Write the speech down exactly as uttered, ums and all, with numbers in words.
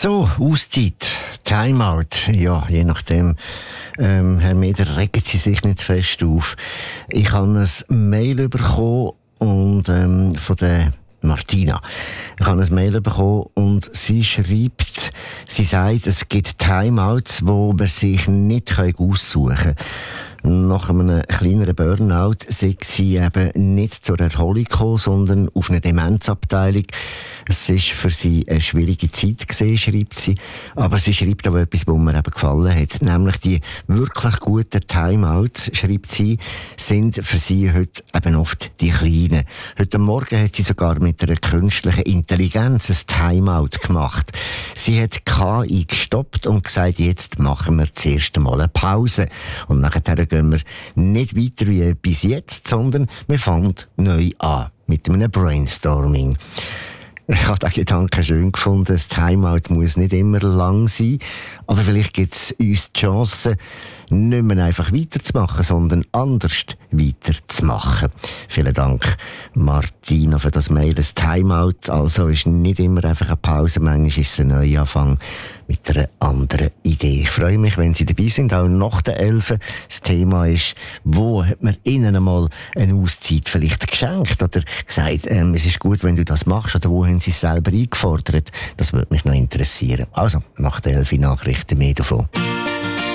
So, Auszeit, Timeout, ja, je nachdem, ähm, Herr Meder, regen Sie sich nicht zu fest auf. Ich habe ein Mail bekommen und, ähm, von der Martina. Ich habe ein Mail bekommen und sie schreibt, sie sagt, es gibt Timeouts, wo man sich nicht aussuchen kann. Nach einem kleineren Burnout sei sie eben nicht zur Erholung gekommen, sondern auf eine Demenzabteilung. Es war für sie eine schwierige Zeit gewesen, schreibt sie. Aber sie schreibt auch etwas, was mir eben gefallen hat. Nämlich die wirklich guten Timeouts, schreibt sie, sind für sie heute eben oft die kleinen. Heute Morgen hat sie sogar mit einer künstlichen Intelligenz ein Timeout gemacht. Sie hat K I gestoppt und gesagt, jetzt machen wir das erste Mal eine Pause. Und nachher gehen wir nicht weiter wie bis jetzt, sondern wir fangen neu an mit einem Brainstorming. Ich habe den Gedanken schön gefunden, das Timeout muss nicht immer lang sein, aber vielleicht gibt es uns die Chance, nicht mehr einfach weiterzumachen, sondern anders weiterzumachen. Vielen Dank, Martina, für das Mail. Das Timeout also ist nicht immer einfach eine Pause, manchmal ist es ein Neuanfang mit einer anderen Idee. Ich freue mich, wenn Sie dabei sind, auch nach der Elfen. Das Thema ist, wo hat man Ihnen einmal eine Auszeit vielleicht geschenkt oder gesagt, ähm, es ist gut, wenn du das machst, oder wo haben Sie es selber eingefordert? Das würde mich noch interessieren. Also, nach der Elfen Nachrichten mehr davon.